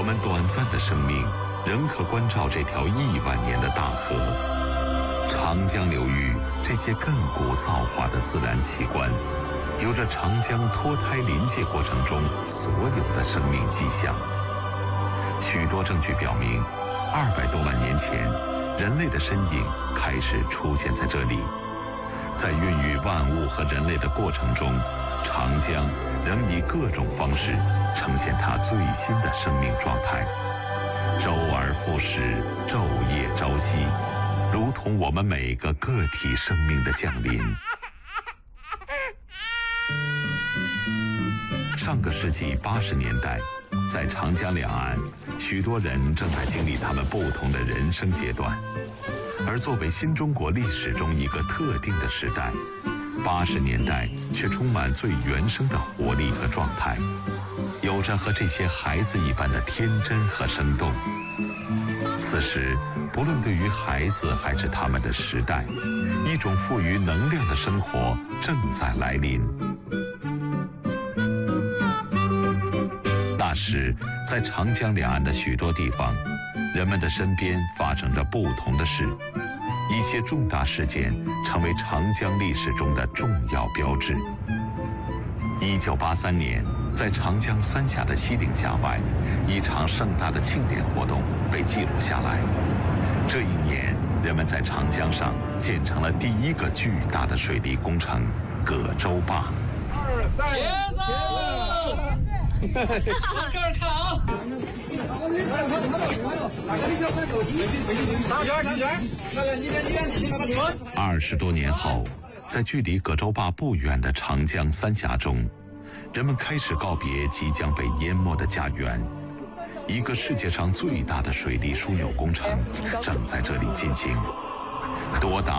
们短暂的生命仍可关照这条亿万年的大河。长江流域这些亘古造化的自然奇观，有着长江脱胎临界过程中所有的生命迹象。许多证据表明，200多万年前，人类的身影开始出现在这里。在孕育万物和人类的过程中，长江仍以各种方式呈现它最新的生命状态，周而复始，昼夜朝夕，如同我们每个个体生命的降临。上个世纪80年代，在长江两岸，许多人正在经历他们不同的人生阶段。而作为新中国历史中一个特定的时代，80年代却充满最原生的活力和状态，有着和这些孩子一般的天真和生动。此时，不论对于孩子还是他们的时代，一种富于能量的生活正在来临。那时，在长江两岸的许多地方，人们的身边发生着不同的事，一些重大事件成为长江历史中的重要标志。1983年，在长江三峡的西岭峡外，一场盛大的庆典活动被记录下来。这一年，人们在长江上建成了第一个巨大的水利工程——葛洲坝。 茄子，往这儿看啊！ 20多年后，在距离葛洲坝不远的长江三峡中，人们开始告别即将被淹没的家园。一个世界上最大的水利枢纽工程正在这里进行，多达